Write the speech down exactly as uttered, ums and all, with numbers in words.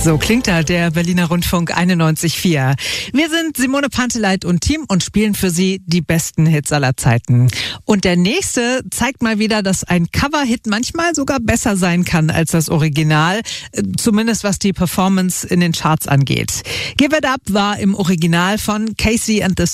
So klingt da der Berliner Rundfunk einundneunzig Komma vier. Wir sind Simone Panteleit und Team und spielen für Sie die besten Hits aller Zeiten. Und der nächste zeigt mal wieder, dass ein Cover-Hit manchmal sogar besser sein kann als das Original, zumindest was die Performance in den Charts angeht. Give It Up war im Original von Casey and the